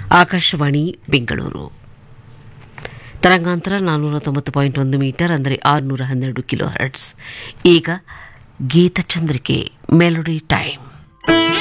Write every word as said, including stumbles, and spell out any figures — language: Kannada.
ಆಕಾಶವಾಣಿ ಬೆಂಗಳೂರು. ತರಂಗಾಂತರ ನಾನ್ನೂರ ತೊಂಬತ್ತು ಪಾಯಿಂಟ್ ಒಂದು ಮೀಟರ್ ಅಂದರೆ ಆರುನೂರ ಹನ್ನೆರಡು ಕಿಲೋ ಹರ್ಟ್ಸ್. ಈಗ ಗೀತಚಂದ್ರಿಕೆ ಮೆಲೋಡಿ ಟೈಮ್.